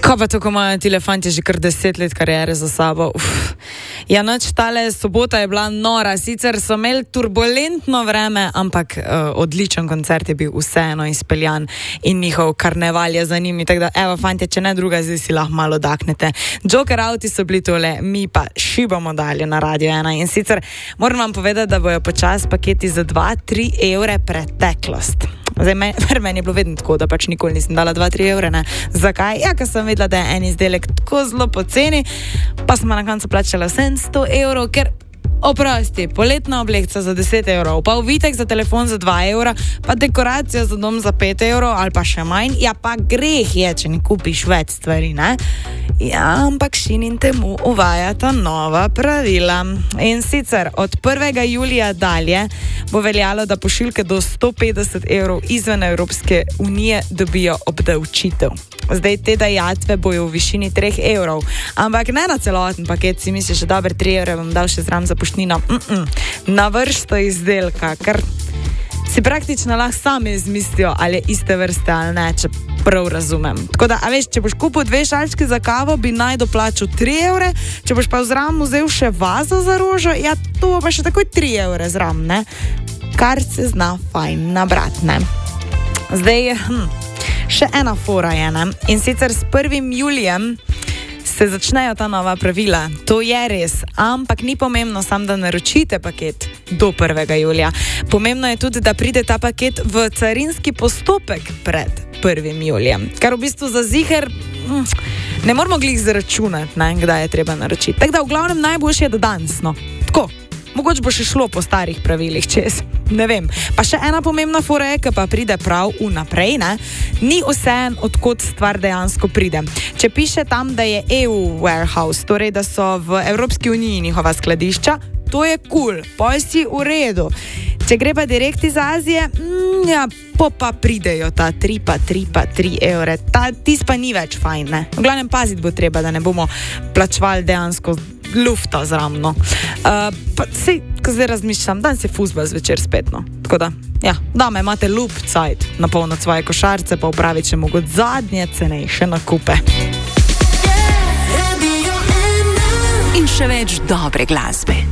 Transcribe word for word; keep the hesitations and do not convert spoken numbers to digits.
Kaj pa to, ko imajo ti elefanti že kar deset let karijere za sabo? Uf. Ja, noč tale sobota je bila nora, sicer so imeli turbulentno vreme, ampak uh, odličen koncert je bil vseeno izpeljan in njihov karneval je za njimi, tako da evo fantje, če ne druga, zdaj si lahko malo daknete. Joker Auti so bili tole, mi pa šibamo dalje na Radio ena in sicer moram vam povedati, da bojo počas paketi za dva do tri evre preteklost. Zdaj, meni, meni je bilo vedno tako, da pač nikoli nisem dala dva do tri evre, ne. Zakaj? Ja, ker sem vedela, da je en izdelek tako zelo poceni, pa smo na koncu plačala sedemsto evrov, ker oprosti, poletna oblekca za deset evrov, pa uvitek za telefon za dva evra, pa dekoracija za dom za pet evrov ali pa še manj, ja pa greh je, če ne kupiš več stvari, ne? Ja, ampak Shein in Temu uvajata nova pravila. In sicer od prvega julija dalje bo veljalo, da pošiljke do sto petdeset evrov izven Evropske unije dobijo obdavčitev. Zdaj te dajatve bojo v višini treh evrov, ampak ne na celoten paket, si misliš, da dober tri evre bom dal še zram za poštnino. Mm-mm. Na vrsto izdelka, kar si praktično lahko sami izmislijo, ali je iste vrste ali ne, če prav razumem. Tako da, a veš, če boš kupil dve šalčki za kavo, bi naj doplačil tri evre, če boš pa vzram vzel še vazo za rožo, ja, to bo pa še takoj tri evre zram, ne? Kar se zna fajn nabrat, ne? Zdaj, hm, še ena fora je, ne? In sicer s prvim julijem se začnejo ta nova pravila. To je res, ampak ni pomembno samo, da naročite paket do prvega julija. Pomembno je tudi, da pride ta paket v carinski postopek pred prvim julijem. Kar v bistvu za ziher hm, ne moramo glih zaračunati, ne, kdaj je treba naročiti. Tako da v glavnem najboljše je, da danes, no. Tako. Mogoče bo še šlo po starih pravilih čez. Ne vem. Pa še ena pomembna fora je, ki pa pride prav vnaprej, ne? Ni vseeno, odkot stvar dejansko pride. Če piše tam, da je E U warehouse, torej da so v Evropski uniji njihova skladišča, to je cool, poj si v redu. Če gre pa direkt iz Azije, mm, ja, po pa pridejo ta tri pa tri pa tri evre. Ta tis pa ni več fajn, ne? V glavnem paziti bo treba, da ne bomo plačevali dejansko lufta zramno. Uh, pa sej, ko zdaj razmišljam, dan se fuzbal zvečer spet, no. Tako da, ja, dame, imate lup cajt napolniti svoje košarce, pa upraviti še mogoče zadnje cenejše nakupe. In še več dobre glasbe.